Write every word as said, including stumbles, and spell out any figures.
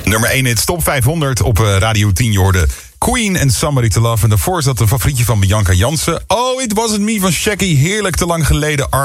Nummer één in het top vijfhonderd op uh, Radio tien. Je hoorde Queen en Somebody to Love. En daarvoor zat een favorietje van Bianca Jansen. Oh, It Wasn't Me van Shaggy. Heerlijk te lang geleden.